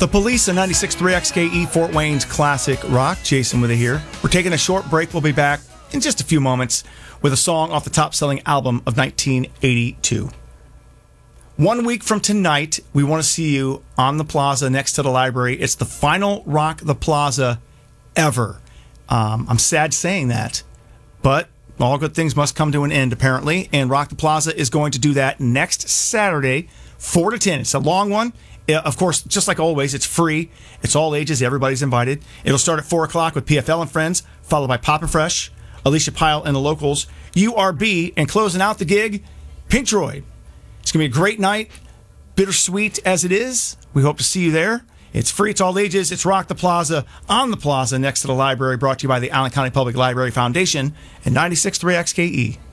The Police and 96.3 XKE Fort Wayne's classic rock. Jason with it here. We're taking a short break. We'll be back in just a few moments with a song off the top-selling album of 1982. 1 week from tonight, we want to see you on the plaza next to the library. It's the final Rock the Plaza ever. I'm sad saying that, but all good things must come to an end, apparently, and Rock the Plaza is going to do that next Saturday, 4 to 10. It's a long one. Of course, just like always, it's free. It's all ages. Everybody's invited. It'll start at 4 o'clock with PFL and Friends, followed by Pop and Fresh, Alicia Pyle and the Locals, URB, and closing out the gig, Pink Droid. It's going to be a great night, bittersweet as it is. We hope to see you there. It's free. It's all ages. It's Rock the Plaza on the plaza next to the library, brought to you by the Allen County Public Library Foundation and 96.3 XKE.